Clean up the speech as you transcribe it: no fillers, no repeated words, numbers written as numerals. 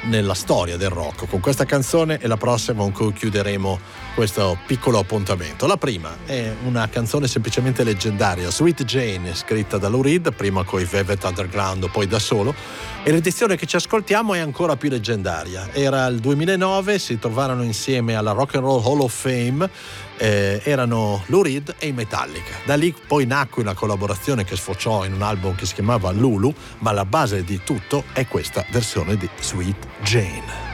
nella storia del rock. Con questa canzone e la prossima con cui chiuderemo questo piccolo appuntamento. La prima è una canzone semplicemente leggendaria, Sweet Jane, scritta da Lou Reed, prima coi Velvet Underground, poi da solo, e l'edizione che ci ascoltiamo è ancora più leggendaria. Era il 2009, si trovarono insieme alla Rock and Roll Hall of Fame, erano Lou Reed e i Metallica. Da lì poi nacque una collaborazione che sfociò in un album che si chiamava Lulu, ma la base di tutto è questa versione di Sweet Jane.